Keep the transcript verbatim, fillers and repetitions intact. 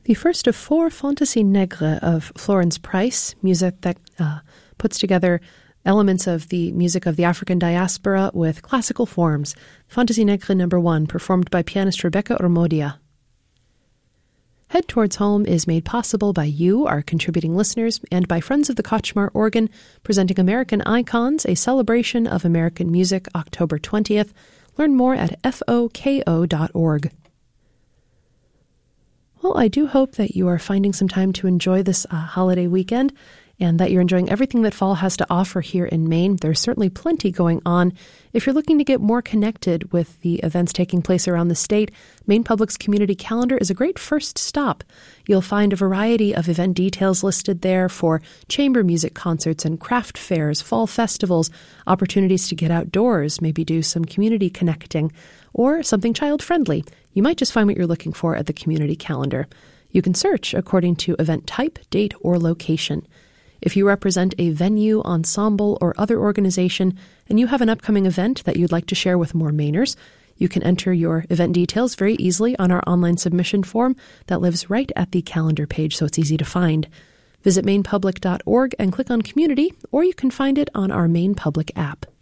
The first of four Fantaisie Negre of Florence Price, music that uh, puts together elements of the music of the African diaspora with classical forms. Fantaisie Negre number one, performed by pianist Rebecca Ormodia. Head Towards Home is made possible by you, our contributing listeners, and by Friends of the Koczmar Organ, presenting American Icons, a celebration of American music, October twentieth. Learn more at foko dot org. Well, I do hope that you are finding some time to enjoy this uh, holiday weekend and that you're enjoying everything that fall has to offer here in Maine. There's certainly plenty going on. If you're looking to get more connected with the events taking place around the state, Maine Public's community calendar is a great first stop. You'll find a variety of event details listed there for chamber music concerts and craft fairs, fall festivals, opportunities to get outdoors, maybe do some community connecting, or something child-friendly. You might just find what you're looking for at the community calendar. You can search according to event type, date, or location. If you represent a venue, ensemble, or other organization, and you have an upcoming event that you'd like to share with more Mainers, you can enter your event details very easily on our online submission form that lives right at the calendar page, so it's easy to find. Visit maine public dot org and click on Community, or you can find it on our Maine Public app.